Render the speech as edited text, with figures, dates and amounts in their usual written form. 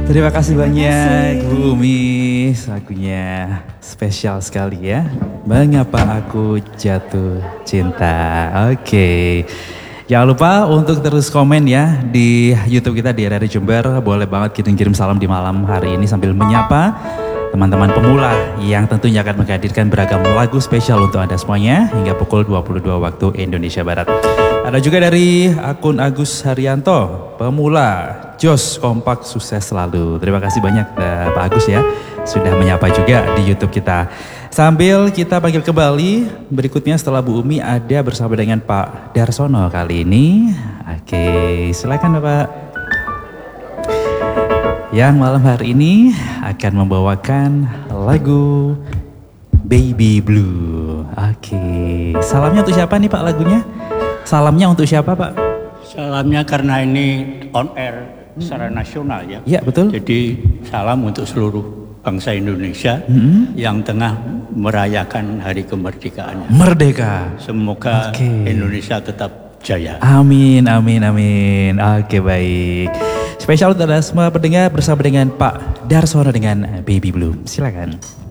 Terima kasih banyak Bu Umi, lagunya spesial sekali ya. Mengapa aku jatuh cinta. Oke. Jangan lupa untuk terus komen ya di YouTube kita di RRI Jember. Boleh banget kirim salam di malam hari ini sambil menyapa teman-teman pemula yang tentunya akan menghadirkan beragam lagu spesial untuk Anda semuanya hingga pukul 22 waktu Indonesia Barat. Ada juga dari akun Agus Haryanto, pemula, jos, kompak, sukses selalu. Terima kasih banyak Pak Agus ya, sudah menyapa juga di YouTube kita. Sambil kita panggil kembali, berikutnya setelah Bu Umi ada bersama dengan Pak Darsono kali ini. Oke, silakan Bapak. Yang malam hari ini akan membawakan lagu Baby Blue. Oke, salamnya untuk siapa nih Pak lagunya? Salamnya untuk siapa Pak? Salamnya karena ini on air secara nasional ya. Iya betul. Jadi salam untuk seluruh bangsa Indonesia yang tengah merayakan hari kemerdekaannya. Merdeka. Semoga Indonesia tetap jaya. Amin, amin, amin. Oke baik. Spesial untuk Anda semua pendengar bersama dengan Pak Darsono dengan Baby Blue. Silakan.